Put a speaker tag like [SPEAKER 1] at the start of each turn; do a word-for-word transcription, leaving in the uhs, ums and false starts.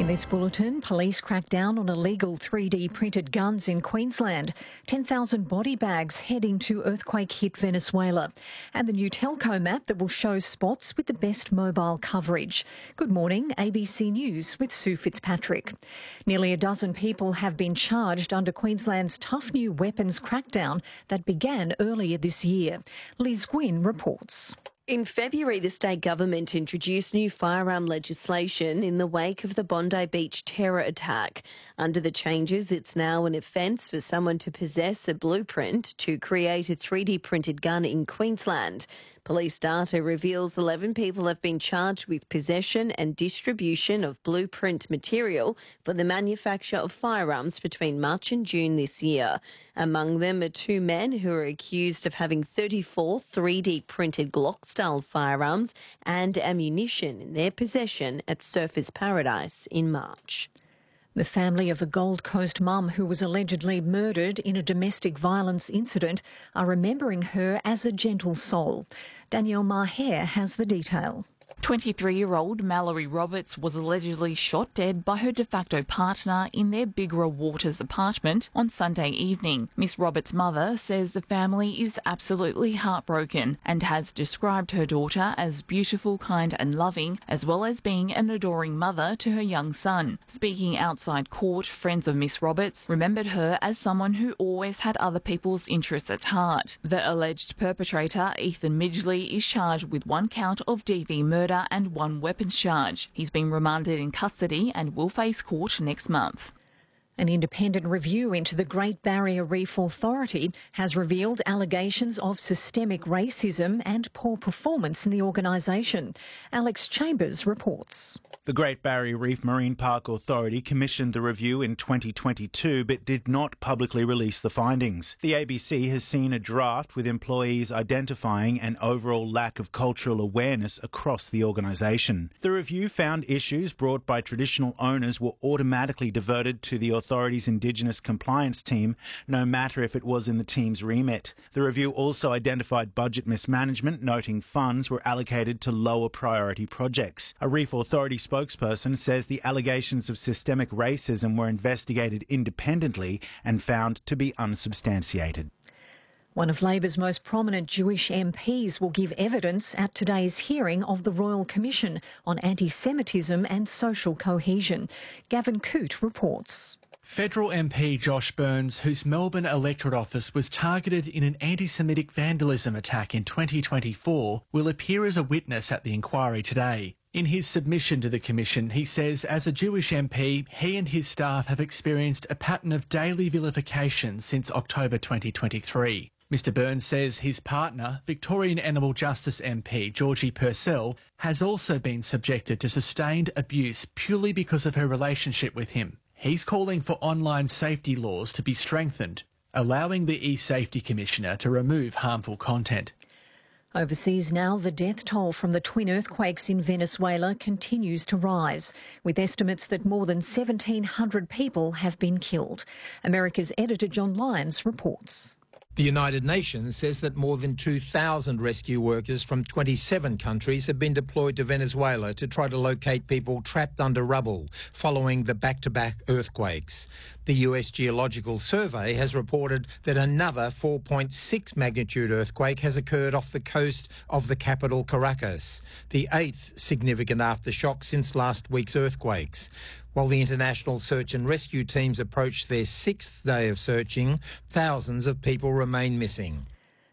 [SPEAKER 1] In this bulletin, police crack down on illegal three D printed guns in Queensland. ten thousand body bags heading to earthquake-hit Venezuela. And the new telco map that will show spots with the best mobile coverage. Good morning, A B C News with Sue Fitzpatrick. Nearly a dozen people have been charged under Queensland's tough new weapons crackdown that began earlier this year. Liz Gwynn reports.
[SPEAKER 2] In February, the state government introduced new firearm legislation in the wake of the Bondi Beach terror attack. Under the changes, it's now an offence for someone to possess a blueprint to create a three D printed gun in Queensland. Police data reveals eleven people have been charged with possession and distribution of blueprint material for the manufacture of firearms between March and June this year. Among them are two men who are accused of having thirty-four three D printed Glock-style firearms and ammunition in their possession at Surfers Paradise in March.
[SPEAKER 1] The family of a Gold Coast mum who was allegedly murdered in a domestic violence incident are remembering her as a gentle soul. Danielle Maher has the detail.
[SPEAKER 3] twenty-three-year-old Mallory Roberts was allegedly shot dead by her de facto partner in their Bigara Waters apartment on Sunday evening. Miss Roberts' mother says the family is absolutely heartbroken and has described her daughter as beautiful, kind and loving, as well as being an adoring mother to her young son. Speaking outside court, friends of Miss Roberts remembered her as someone who always had other people's interests at heart. The alleged perpetrator, Ethan Midgley, is charged with one count of D V murder and one weapons charge. He's been remanded in custody and will face court next month.
[SPEAKER 1] An independent review into the Great Barrier Reef Authority has revealed allegations of systemic racism and poor performance in the organisation. Alex Chambers reports.
[SPEAKER 4] The Great Barrier Reef Marine Park Authority commissioned the review in twenty twenty-two but did not publicly release the findings. The A B C has seen a draft with employees identifying an overall lack of cultural awareness across the organisation. The review found issues brought by traditional owners were automatically diverted to the authority's Indigenous compliance team, no matter if it was in the team's remit. The review also identified budget mismanagement, noting funds were allocated to lower priority projects. A Reef Authority spokesperson says the allegations of systemic racism were investigated independently and found to be unsubstantiated.
[SPEAKER 1] One of Labor's most prominent Jewish M Ps will give evidence at today's hearing of the Royal Commission on Anti-Semitism and Social Cohesion. Gavin Coote reports.
[SPEAKER 5] Federal M P Josh Burns, whose Melbourne electorate office was targeted in an anti-Semitic vandalism attack in twenty twenty-four, will appear as a witness at the inquiry today. In his submission to the Commission, he says as a Jewish M P, he and his staff have experienced a pattern of daily vilification since October twenty twenty-three. Mister Burns says his partner, Victorian Animal Justice M P Georgie Purcell, has also been subjected to sustained abuse purely because of her relationship with him. He's calling for online safety laws to be strengthened, allowing the e-Safety Commissioner to remove harmful content.
[SPEAKER 1] Overseas now, the death toll from the twin earthquakes in Venezuela continues to rise, with estimates that more than seventeen hundred people have been killed. America's editor John Lyons reports.
[SPEAKER 6] The United Nations says that more than two thousand rescue workers from twenty-seven countries have been deployed to Venezuela to try to locate people trapped under rubble following the back-to-back earthquakes. The U S Geological Survey has reported that another four point six magnitude earthquake has occurred off the coast of the capital Caracas, the eighth significant aftershock since last week's earthquakes. While the international search and rescue teams approach their sixth day of searching, thousands of people remain missing.